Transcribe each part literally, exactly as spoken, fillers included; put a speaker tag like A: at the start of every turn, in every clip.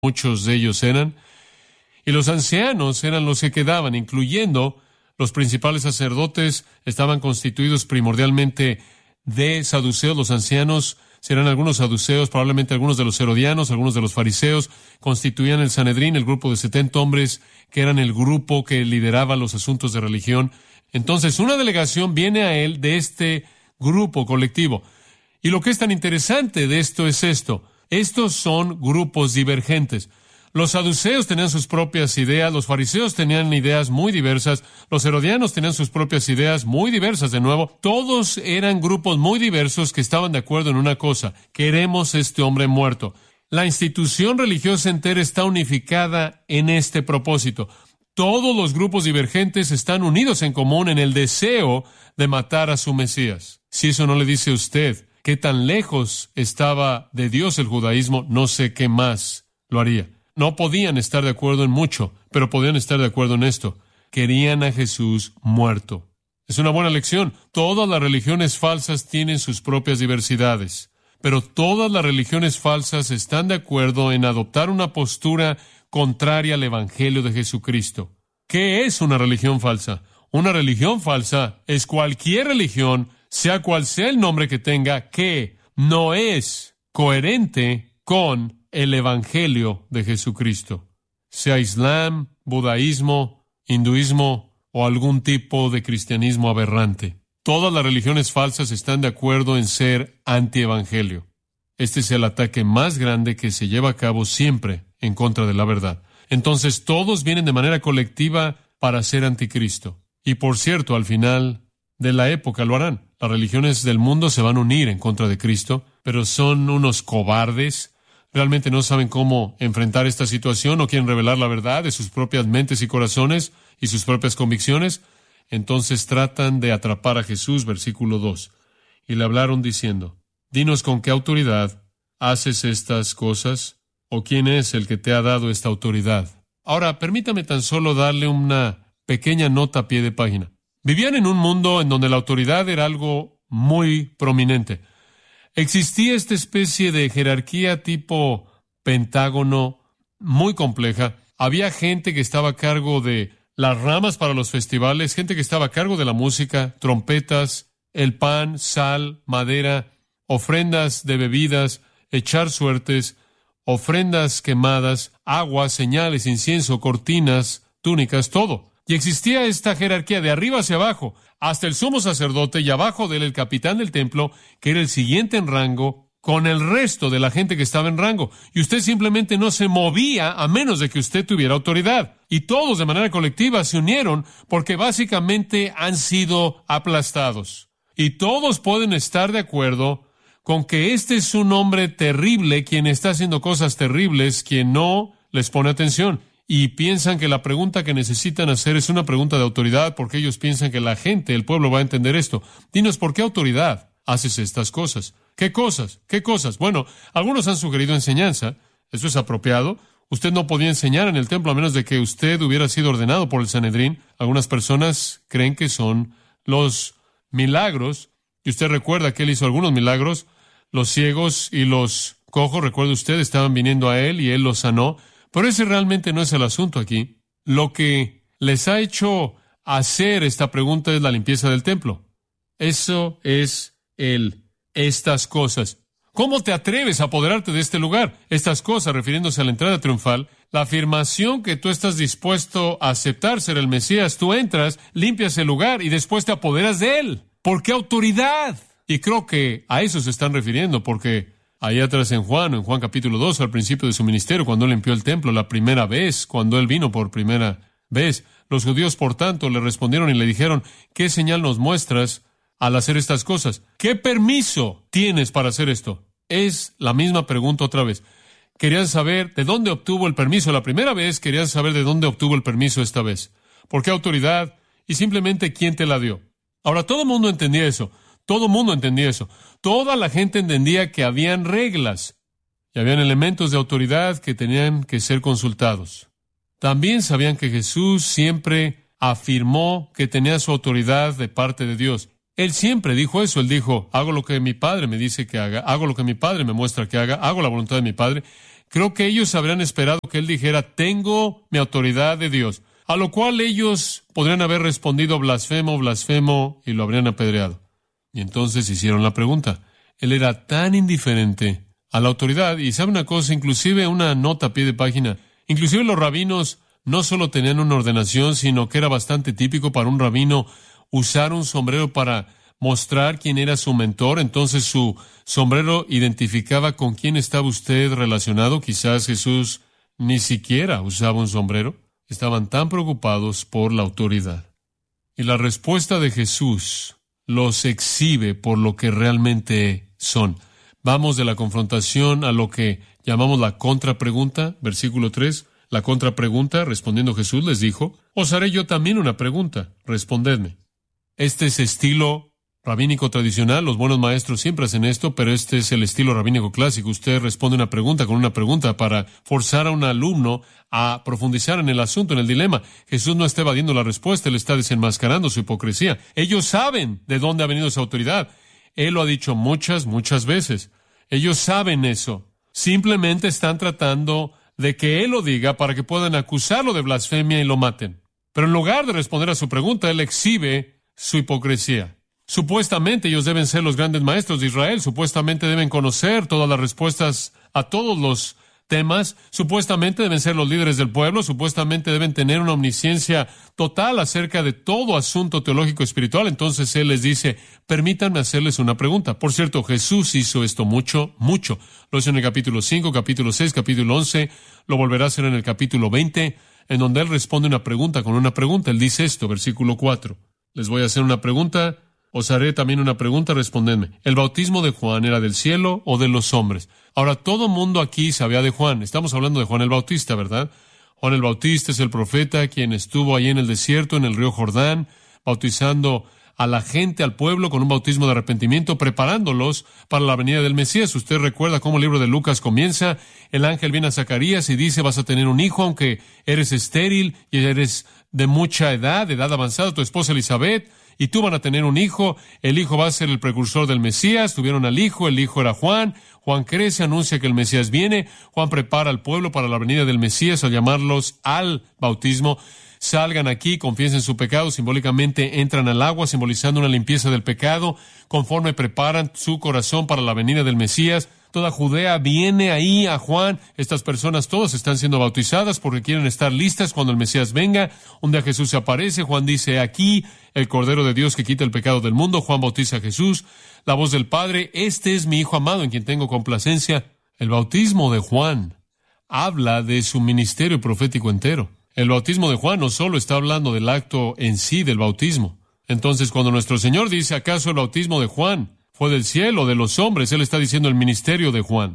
A: muchos de ellos eran, y los ancianos eran los que quedaban, incluyendo los principales sacerdotes. Estaban constituidos primordialmente de saduceos. Los ancianos serán algunos saduceos, probablemente algunos de los herodianos, algunos de los fariseos. Constituían el Sanedrín, el grupo de setenta hombres, que eran el grupo que lideraba los asuntos de religión. Entonces, una delegación viene a él de este grupo colectivo. Y lo que es tan interesante de esto es esto. Estos son grupos divergentes. Los saduceos tenían sus propias ideas, los fariseos tenían ideas muy diversas, los herodianos tenían sus propias ideas muy diversas de nuevo. Todos eran grupos muy diversos que estaban de acuerdo en una cosa: queremos este hombre muerto. La institución religiosa entera está unificada en este propósito. Todos los grupos divergentes están unidos en común en el deseo de matar a su Mesías. Si eso no le dice a usted qué tan lejos estaba de Dios el judaísmo, no sé qué más lo haría. No podían estar de acuerdo en mucho, pero podían estar de acuerdo en esto: querían a Jesús muerto. Es una buena lección. Todas las religiones falsas tienen sus propias diversidades, pero todas las religiones falsas están de acuerdo en adoptar una postura contraria al Evangelio de Jesucristo. ¿Qué es una religión falsa? Una religión falsa es cualquier religión, sea cual sea el nombre que tenga, que no es coherente con el Evangelio de Jesucristo. Sea Islam, budaísmo, hinduismo o algún tipo de cristianismo aberrante. Todas las religiones falsas están de acuerdo en ser antievangelio. Este es el ataque más grande que se lleva a cabo siempre en contra de la verdad. Entonces todos vienen de manera colectiva para ser anticristo. Y por cierto, al final de la época lo harán. Las religiones del mundo se van a unir en contra de Cristo, pero son unos cobardes. Realmente no saben cómo enfrentar esta situación, no quieren revelar la verdad de sus propias mentes y corazones y sus propias convicciones. Entonces tratan de atrapar a Jesús, versículo dos. Y le hablaron diciendo: dinos con qué autoridad haces estas cosas, o quién es el que te ha dado esta autoridad. Ahora, permítame tan solo darle una pequeña nota a pie de página. Vivían en un mundo en donde la autoridad era algo muy prominente. Existía esta especie de jerarquía tipo pentágono muy compleja. Había gente que estaba a cargo de las ramas para los festivales, gente que estaba a cargo de la música, trompetas, el pan, sal, madera, ofrendas de bebidas, echar suertes, ofrendas quemadas, agua, señales, incienso, cortinas, túnicas, todo. Y existía esta jerarquía de arriba hacia abajo, hasta el sumo sacerdote y abajo de él el capitán del templo, que era el siguiente en rango, con el resto de la gente que estaba en rango. Y usted simplemente no se movía a menos de que usted tuviera autoridad. Y todos de manera colectiva se unieron porque básicamente han sido aplastados. Y todos pueden estar de acuerdo con que este es un hombre terrible, quien está haciendo cosas terribles, quien no les pone atención. Y piensan que la pregunta que necesitan hacer es una pregunta de autoridad, porque ellos piensan que la gente, el pueblo, va a entender esto. Dinos, ¿por qué autoridad haces estas cosas? ¿Qué cosas? ¿Qué cosas? Bueno, algunos han sugerido enseñanza. Eso es apropiado. Usted no podía enseñar en el templo a menos de que usted hubiera sido ordenado por el Sanedrín. Algunas personas creen que son los milagros. Y usted recuerda que él hizo algunos milagros. Los ciegos y los cojos, recuerde usted, estaban viniendo a él y él los sanó. Pero ese realmente no es el asunto aquí. Lo que les ha hecho hacer esta pregunta es la limpieza del templo. Eso es el estas cosas. ¿Cómo te atreves a apoderarte de este lugar? Estas cosas, refiriéndose a la entrada triunfal, la afirmación que tú estás dispuesto a aceptar ser el Mesías. Tú entras, limpias el lugar y después te apoderas de él. ¿Por qué autoridad? Y creo que a eso se están refiriendo, porque ahí atrás en Juan, en Juan capítulo dos, al principio de su ministerio, cuando él limpió el templo la primera vez, cuando él vino por primera vez, los judíos, por tanto, le respondieron y le dijeron: ¿qué señal nos muestras al hacer estas cosas? ¿Qué permiso tienes para hacer esto? Es la misma pregunta otra vez. Querían saber de dónde obtuvo el permiso la primera vez, querían saber de dónde obtuvo el permiso esta vez. ¿Por qué autoridad? Y simplemente, ¿quién te la dio? Ahora, todo el mundo entendía eso. Todo el mundo entendía eso. Toda la gente entendía que habían reglas y habían elementos de autoridad que tenían que ser consultados. También sabían que Jesús siempre afirmó que tenía su autoridad de parte de Dios. Él siempre dijo eso. Él dijo: hago lo que mi Padre me dice que haga, hago lo que mi Padre me muestra que haga, hago la voluntad de mi Padre. Creo que ellos habrían esperado que él dijera, tengo mi autoridad de Dios, a lo cual ellos podrían haber respondido blasfemo, blasfemo, y lo habrían apedreado. Y entonces hicieron la pregunta. Él era tan indiferente a la autoridad, y sabe una cosa, inclusive una nota a pie de página, inclusive los rabinos no solo tenían una ordenación, sino que era bastante típico para un rabino usar un sombrero para mostrar quién era su mentor. Entonces su sombrero identificaba con quién estaba usted relacionado. Quizás Jesús ni siquiera usaba un sombrero. Estaban tan preocupados por la autoridad. Y la respuesta de Jesús los exhibe por lo que realmente son. Vamos de la confrontación a lo que llamamos la contrapregunta, versículo tres. La contrapregunta, respondiendo Jesús, les dijo, os haré yo también una pregunta, respondedme. Este es estilo rabínico tradicional, los buenos maestros siempre hacen esto, pero este es el estilo rabínico clásico. Usted responde una pregunta con una pregunta para forzar a un alumno a profundizar en el asunto, en el dilema. Jesús no está evadiendo la respuesta, él está desenmascarando su hipocresía. Ellos saben de dónde ha venido esa autoridad. Él lo ha dicho muchas, muchas veces. Ellos saben eso. Simplemente están tratando de que él lo diga para que puedan acusarlo de blasfemia y lo maten. Pero en lugar de responder a su pregunta, él exhibe su hipocresía. Supuestamente ellos deben ser los grandes maestros de Israel, supuestamente deben conocer todas las respuestas a todos los temas, supuestamente deben ser los líderes del pueblo, supuestamente deben tener una omnisciencia total acerca de todo asunto teológico espiritual. Entonces él les dice, permítanme hacerles una pregunta. Por cierto, Jesús hizo esto mucho, mucho. Lo hizo en el capítulo cinco, capítulo seis, capítulo once, lo volverá a hacer en el capítulo veinte, en donde él responde una pregunta con una pregunta. Él dice esto, versículo cuatro. Les voy a hacer una pregunta, os haré también una pregunta, respondedme. ¿El bautismo de Juan era del cielo o de los hombres? Ahora, todo mundo aquí sabía de Juan. Estamos hablando de Juan el Bautista, ¿verdad? Juan el Bautista es el profeta quien estuvo ahí en el desierto, en el río Jordán, bautizando a la gente, al pueblo, con un bautismo de arrepentimiento, preparándolos para la venida del Mesías. Usted recuerda cómo el libro de Lucas comienza. El ángel viene a Zacarías y dice, vas a tener un hijo, aunque eres estéril y eres de mucha edad, de edad avanzada, tu esposa Elizabeth, y tú van a tener un hijo, el hijo va a ser el precursor del Mesías. Tuvieron al hijo, el hijo era Juan, Juan crece, anuncia que el Mesías viene, Juan prepara al pueblo para la venida del Mesías al llamarlos al bautismo. Salgan aquí, confiesen su pecado, simbólicamente entran al agua, simbolizando una limpieza del pecado, conforme preparan su corazón para la venida del Mesías. Toda Judea viene ahí a Juan. Estas personas todas están siendo bautizadas porque quieren estar listas cuando el Mesías venga. Un día Jesús se aparece, Juan dice, aquí el Cordero de Dios que quita el pecado del mundo. Juan bautiza a Jesús. La voz del Padre, este es mi Hijo amado en quien tengo complacencia. El bautismo de Juan habla de su ministerio profético entero. El bautismo de Juan no solo está hablando del acto en sí del bautismo. Entonces, cuando nuestro Señor dice, ¿acaso el bautismo de Juan fue del cielo o de los hombres? Él está diciendo el ministerio de Juan.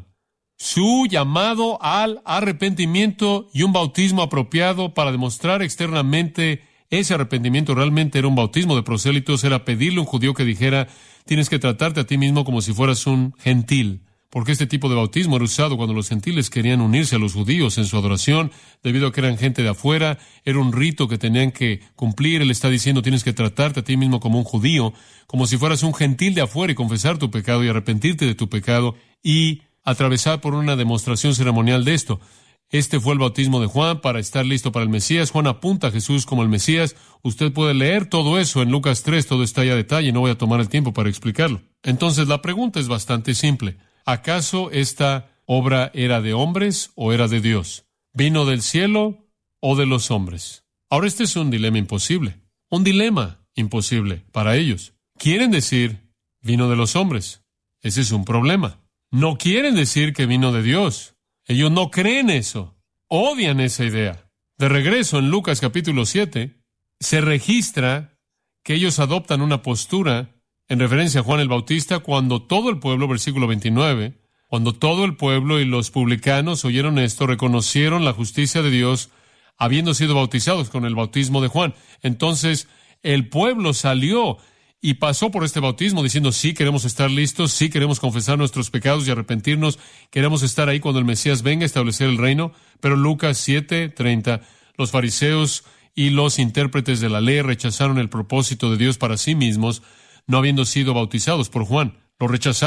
A: Su llamado al arrepentimiento y un bautismo apropiado para demostrar externamente ese arrepentimiento realmente era un bautismo de prosélitos, era pedirle a un judío que dijera, tienes que tratarte a ti mismo como si fueras un gentil. Porque este tipo de bautismo era usado cuando los gentiles querían unirse a los judíos en su adoración, debido a que eran gente de afuera, era un rito que tenían que cumplir. Él está diciendo, tienes que tratarte a ti mismo como un judío, como si fueras un gentil de afuera y confesar tu pecado y arrepentirte de tu pecado y atravesar por una demostración ceremonial de esto. Este fue el bautismo de Juan para estar listo para el Mesías. Juan apunta a Jesús como el Mesías. Usted puede leer todo eso en Lucas tres, todo está ahí a detalle, no voy a tomar el tiempo para explicarlo. Entonces la pregunta es bastante simple. ¿Acaso esta obra era de hombres o era de Dios? ¿Vino del cielo o de los hombres? Ahora este es un dilema imposible. Un dilema imposible para ellos. Quieren decir, vino de los hombres. Ese es un problema. No quieren decir que vino de Dios. Ellos no creen eso. Odian esa idea. De regreso, en Lucas capítulo siete, se registra que ellos adoptan una postura en referencia a Juan el Bautista cuando todo el pueblo, versículo veintinueve, cuando todo el pueblo y los publicanos oyeron esto, reconocieron la justicia de Dios, habiendo sido bautizados con el bautismo de Juan. Entonces, el pueblo salió y pasó por este bautismo diciendo, sí, queremos estar listos, sí, queremos confesar nuestros pecados y arrepentirnos, queremos estar ahí cuando el Mesías venga a establecer el reino. Pero Lucas siete treinta, los fariseos y los intérpretes de la ley rechazaron el propósito de Dios para sí mismos, no habiendo sido bautizados por Juan. Lo rechazaron.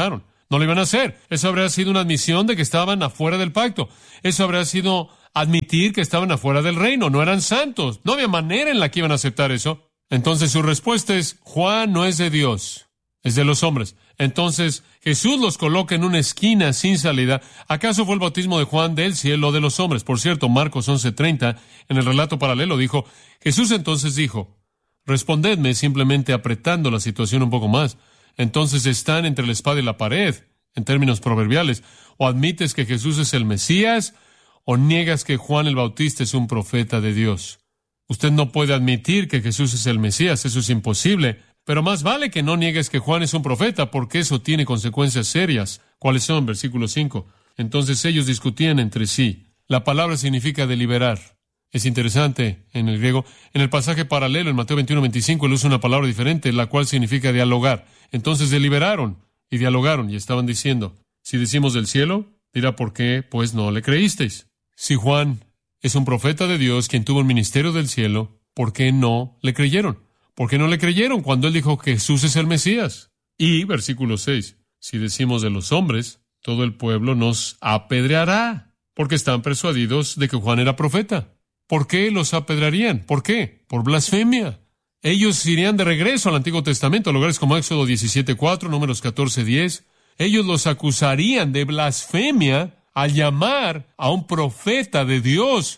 A: No lo iban a hacer. Eso habría sido una admisión de que estaban afuera del pacto. Eso habría sido admitir que estaban afuera del reino. No eran santos. No había manera en la que iban a aceptar eso. Entonces su respuesta es, Juan no es de Dios, es de los hombres. Entonces Jesús los coloca en una esquina sin salida. ¿Acaso fue el bautismo de Juan del cielo o de los hombres? Por cierto, Marcos once treinta, en el relato paralelo, dijo, Jesús entonces dijo, respondedme simplemente apretando la situación un poco más. Entonces están entre la espada y la pared, en términos proverbiales. O admites que Jesús es el Mesías, o niegas que Juan el Bautista es un profeta de Dios. Usted no puede admitir que Jesús es el Mesías, eso es imposible. Pero más vale que no niegues que Juan es un profeta, porque eso tiene consecuencias serias. ¿Cuáles son? Versículo cinco. Entonces ellos discutían entre sí. La palabra significa deliberar. Es interesante en el griego. En el pasaje paralelo, en Mateo veintiuno veinticinco, él usa una palabra diferente, la cual significa dialogar. Entonces deliberaron y dialogaron y estaban diciendo, si decimos del cielo, dirá, ¿por qué? Pues no le creísteis. Si Juan es un profeta de Dios, quien tuvo el ministerio del cielo, ¿por qué no le creyeron? ¿Por qué no le creyeron cuando él dijo que Jesús es el Mesías? Y, versículo seis, si decimos de los hombres, todo el pueblo nos apedreará, porque están persuadidos de que Juan era profeta. ¿Por qué los apedrearían? ¿Por qué? Por blasfemia. Ellos irían de regreso al Antiguo Testamento, a lugares como Éxodo diecisiete cuatro, Números catorce diez. Ellos los acusarían de blasfemia al llamar a un profeta de Dios,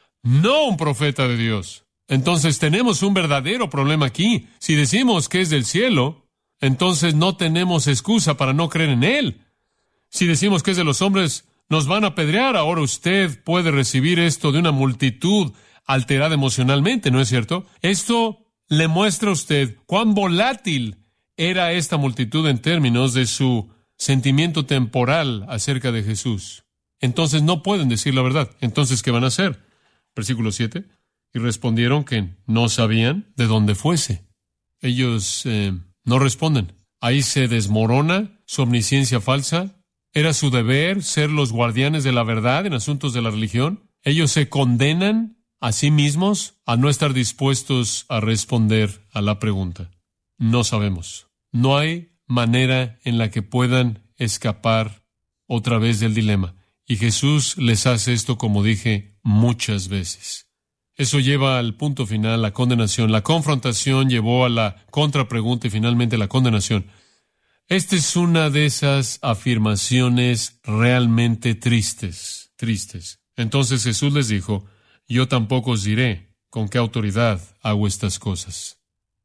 A: no un profeta de Dios. Entonces tenemos un verdadero problema aquí. Si decimos que es del cielo, entonces no tenemos excusa para no creer en él. Si decimos que es de los hombres, nos van a apedrear. Ahora usted puede recibir esto de una multitud alterada emocionalmente, ¿no es cierto? Esto le muestra a usted cuán volátil era esta multitud en términos de su sentimiento temporal acerca de Jesús. Entonces no pueden decir la verdad. Entonces, ¿qué van a hacer? Versículo siete. Y respondieron que no sabían de dónde fuese. Ellos eh, no responden. Ahí se desmorona su omnisciencia falsa. ¿Era su deber ser los guardianes de la verdad en asuntos de la religión? Ellos se condenan a sí mismos a no estar dispuestos a responder a la pregunta. No sabemos. No hay manera en la que puedan escapar otra vez del dilema. Y Jesús les hace esto, como dije, muchas veces. Eso lleva al punto final, la condenación. La confrontación llevó a la contrapregunta y finalmente la condenación. Esta es una de esas afirmaciones realmente tristes, tristes. Entonces Jesús les dijo, yo tampoco os diré con qué autoridad hago estas cosas.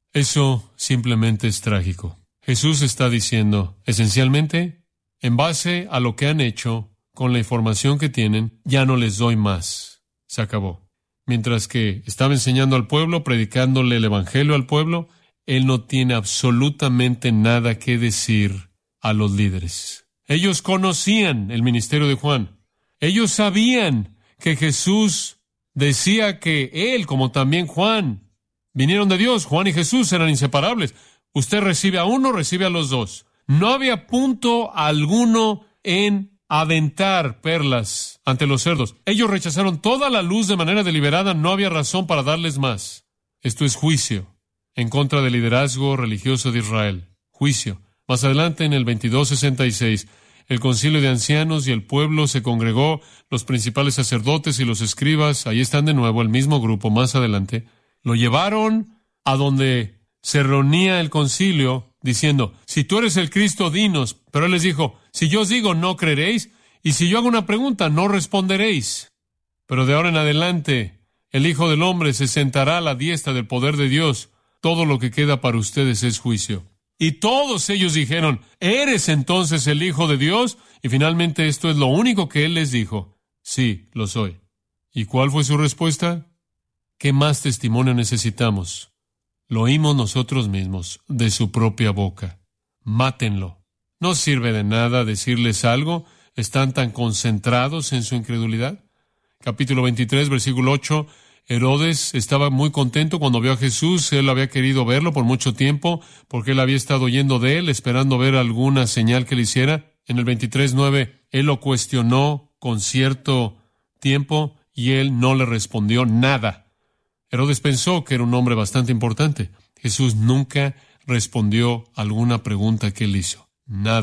A: Eso simplemente es trágico. Jesús está diciendo, esencialmente, en base a lo que han hecho, con la información que tienen, ya no les doy más. Se acabó. Mientras que estaba enseñando al pueblo, predicándole el evangelio al pueblo, él no tiene absolutamente nada que decir a los líderes. Ellos conocían el ministerio de Juan. Ellos sabían que Jesús decía que él, como también Juan, vinieron de Dios. Juan y Jesús eran inseparables. Usted recibe a uno, recibe a los dos. No había punto alguno en aventar perlas ante los cerdos. Ellos rechazaron toda la luz de manera deliberada. No había razón para darles más. Esto es juicio en contra del liderazgo religioso de Israel. Juicio. Más adelante, en el veintidós sesenta y seis, el concilio de ancianos y el pueblo se congregó, los principales sacerdotes y los escribas, ahí están de nuevo, el mismo grupo, más adelante, lo llevaron a donde se reunía el concilio, diciendo, si tú eres el Cristo, dinos. Pero él les dijo, si yo os digo, no creeréis, y si yo hago una pregunta, no responderéis. Pero de ahora en adelante, el Hijo del Hombre se sentará a la diestra del poder de Dios. Todo lo que queda para ustedes es juicio. Y todos ellos dijeron, ¿eres entonces el Hijo de Dios? Y finalmente esto es lo único que él les dijo. Sí, lo soy. ¿Y cuál fue su respuesta? ¿Qué más testimonio necesitamos? Lo oímos nosotros mismos, de su propia boca. Mátenlo. No sirve de nada decirles algo. ¿Están tan concentrados en su incredulidad? Capítulo veintitrés, versículo ocho. Herodes estaba muy contento cuando vio a Jesús. Él había querido verlo por mucho tiempo, porque él había estado oyendo de él, esperando ver alguna señal que le hiciera. En el veintitrés nueve, él lo cuestionó con cierto tiempo y él no le respondió nada. Herodes pensó que era un hombre bastante importante. Jesús nunca respondió alguna pregunta que él hizo. Nada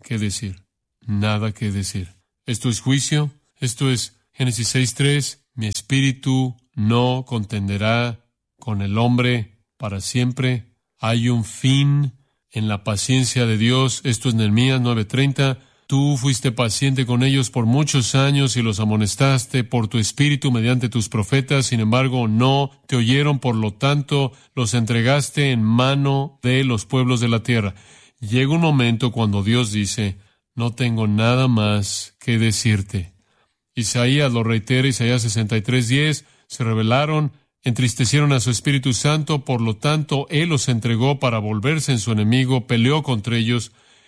A: que decir. Nada que decir. Esto es juicio. Esto es Génesis seis tres. Mi espíritu no contenderá con el hombre para siempre. Hay un fin en la paciencia de Dios. Esto es Nehemías nueve treinta. Tú fuiste paciente con ellos por muchos años y los amonestaste por tu espíritu mediante tus profetas. Sin embargo, no te oyeron, por lo tanto, los entregaste en mano de los pueblos de la tierra. Llega un momento cuando Dios dice, no tengo nada más que decirte. Isaías lo reitera, Isaías sesenta y tres diez, se rebelaron, entristecieron a su Espíritu Santo, por lo tanto, Él los entregó para volverse en su enemigo, peleó contra ellos.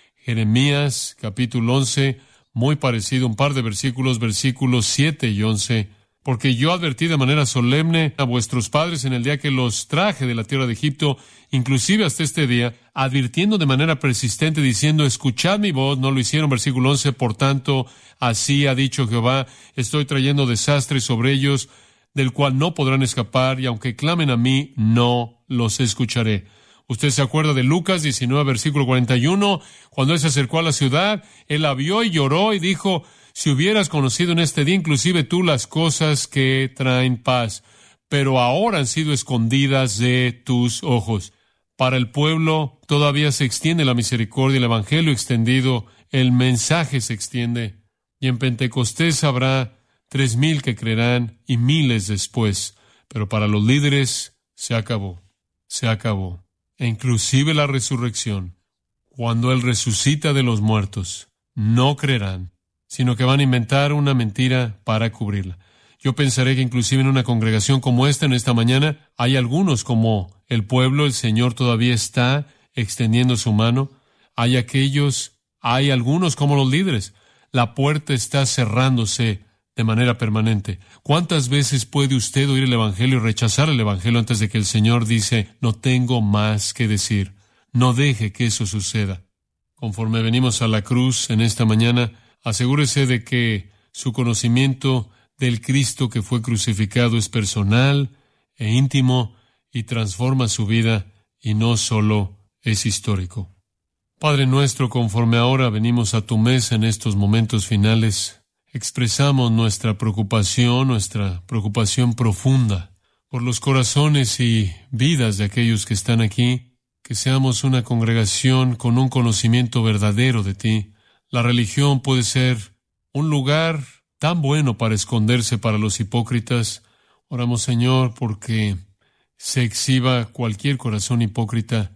A: Jeremías, capítulo once, muy parecido, un par de versículos, versículos siete y once. Porque yo advertí de manera solemne a vuestros padres en el día que los traje de la tierra de Egipto, inclusive hasta este día, advirtiendo de manera persistente, diciendo, escuchad mi voz. No lo hicieron, versículo once, por tanto, así ha dicho Jehová, estoy trayendo desastre sobre ellos, del cual no podrán escapar, y aunque clamen a mí, no los escucharé. Usted se acuerda de Lucas diecinueve, versículo cuarenta y uno, cuando él se acercó a la ciudad, él la vio y lloró y dijo, si hubieras conocido en este día inclusive tú las cosas que traen paz, pero ahora han sido escondidas de tus ojos. Para el pueblo todavía se extiende la misericordia, el evangelio extendido, el mensaje se extiende, y en Pentecostés habrá tres mil que creerán y miles después, pero para los líderes se acabó, se acabó. E inclusive la resurrección, cuando Él resucita de los muertos, no creerán, sino que van a inventar una mentira para cubrirla. Yo pensaré que inclusive en una congregación como esta, en esta mañana, hay algunos como el pueblo, el Señor todavía está extendiendo su mano. Hay aquellos, hay algunos como los líderes. La puerta está cerrándose de manera permanente. ¿Cuántas veces puede usted oír el Evangelio y rechazar el Evangelio antes de que el Señor dice, no tengo más que decir? No deje que eso suceda. Conforme venimos a la cruz en esta mañana, asegúrese de que su conocimiento del Cristo que fue crucificado es personal e íntimo y transforma su vida y no solo es histórico. Padre nuestro, conforme ahora venimos a tu mesa en estos momentos finales, expresamos nuestra preocupación, nuestra preocupación profunda por los corazones y vidas de aquellos que están aquí, que seamos una congregación con un conocimiento verdadero de ti. La religión puede ser un lugar tan bueno para esconderse para los hipócritas. Oramos, Señor, porque se exhiba cualquier corazón hipócrita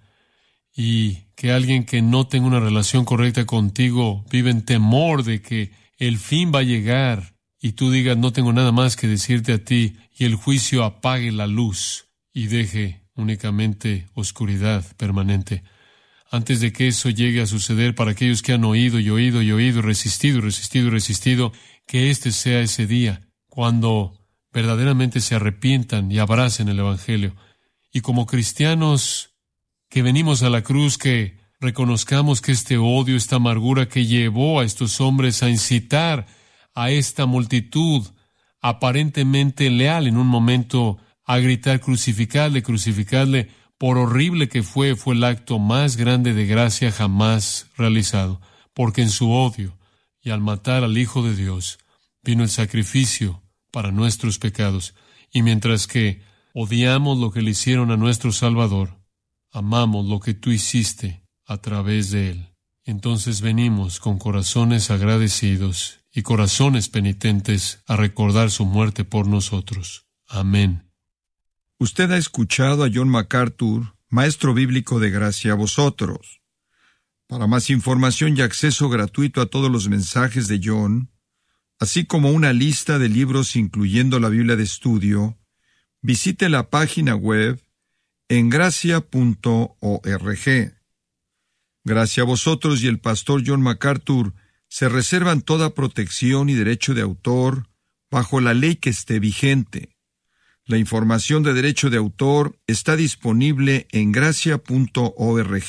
A: y que alguien que no tenga una relación correcta contigo vive en temor de que el fin va a llegar y tú digas, no tengo nada más que decirte a ti, y el juicio apague la luz y deje únicamente oscuridad permanente. Antes de que eso llegue a suceder, para aquellos que han oído y oído y oído, resistido y resistido y resistido, que este sea ese día cuando verdaderamente se arrepientan y abracen el Evangelio. Y como cristianos que venimos a la cruz, que reconozcamos que este odio, esta amargura que llevó a estos hombres a incitar a esta multitud aparentemente leal en un momento a gritar crucificadle, crucificadle, por horrible que fue, fue el acto más grande de gracia jamás realizado, porque en su odio y al matar al Hijo de Dios vino el sacrificio para nuestros pecados, y mientras que odiamos lo que le hicieron a nuestro Salvador, amamos lo que tú hiciste a través de Él. Entonces venimos con corazones agradecidos y corazones penitentes a recordar su muerte por nosotros. Amén.
B: Usted ha escuchado a John MacArthur, maestro bíblico de gracia a vosotros. Para más información y acceso gratuito a todos los mensajes de John, así como una lista de libros incluyendo la Biblia de estudio, visite la página web en gracia punto org. Gracia a vosotros y el pastor John MacArthur se reservan toda protección y derecho de autor bajo la ley que esté vigente. La información de derecho de autor está disponible en gracia punto org,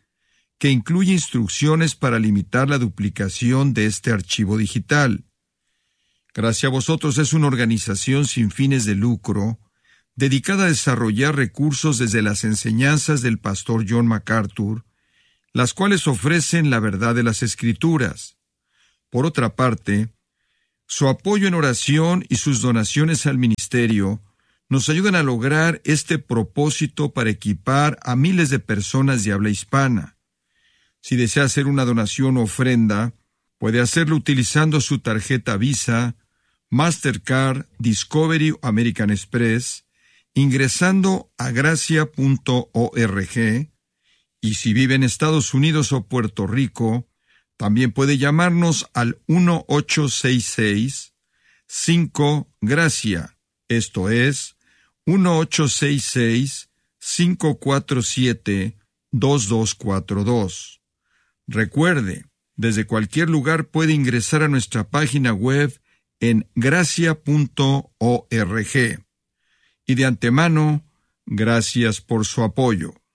B: que incluye instrucciones para limitar la duplicación de este archivo digital. Gracia a vosotros es una organización sin fines de lucro dedicada a desarrollar recursos desde las enseñanzas del pastor John MacArthur, las cuales ofrecen la verdad de las Escrituras. Por otra parte, su apoyo en oración y sus donaciones al ministerio nos ayudan a lograr este propósito para equipar a miles de personas de habla hispana. Si desea hacer una donación o ofrenda, puede hacerlo utilizando su tarjeta Visa, Mastercard, Discovery o American Express, ingresando a gracia punto org, y si vive en Estados Unidos o Puerto Rico, también puede llamarnos al uno ocho seis seis cinco gracia, esto es, uno ocho seis seis cinco cuatro siete dos dos cuatro dos. Recuerde, desde cualquier lugar puede ingresar a nuestra página web en gracia punto org. Y de antemano, gracias por su apoyo.